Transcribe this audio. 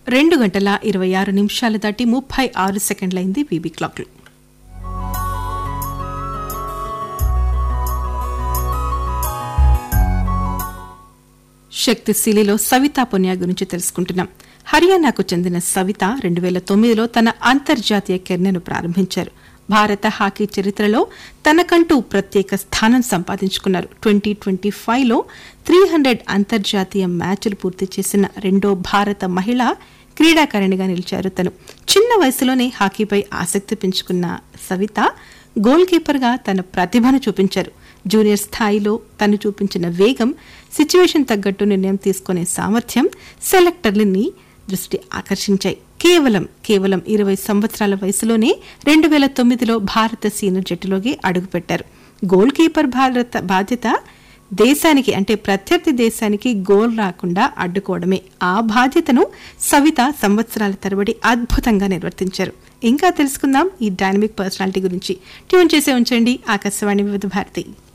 2:26 దాటి 36 సెకండ్లైంది వీబీ క్లాక్లు. శక్తిశీలిలో సవితా పునియా గురించి తెలుసుకుంటున్నాం. హర్యానాకు చెందిన సవిత 2009లో తన అంతర్జాతీయ కెరీర్ను ప్రారంభించారు. భారత హాకీ చరిత్రలో తనకంటూ ప్రత్యేక స్థానం సంపాదించుకున్నారు. 2025లో 300 అంతర్జాతీయ మ్యాచ్లు పూర్తి చేసిన రెండో భారత మహిళా క్రీడాకారిణిగా నిలిచారు. తను చిన్న వయసులోనే హాకీపై ఆసక్తి పెంచుకున్న సవిత గోల్ కీపర్గా తన ప్రతిభను చూపించారు. జూనియర్ స్థాయిలో తను చూపించిన వేగం, సిచ్యువేషన్ తగ్గట్టు నిర్ణయం తీసుకునే సామర్థ్యం సెలెక్టర్లని దృష్టి ఆకర్షించాయి. కేవలం 20 సంవత్సరాల వయసులోనే 2009లో భారత సీనియర్ జట్టులోకి అడుగుపెట్టారు. గోల్ కీపర్ బాధ్యత దేశానికి అంటే ప్రత్యర్థి దేశానికి గోల్ రాకుండా అడ్డుకోవడమే. ఆ బాధ్యతను సవిత సంవత్సరాల తరబడి అద్భుతంగా నిర్వర్తించారు. ఇంకా తెలుసుకుందాం ఈ డైనమిక్ పర్సనాలిటీ గురించి. ట్యూన్ చేసే ఉంచండి ఆకాశవాణి వివిధ భారతి.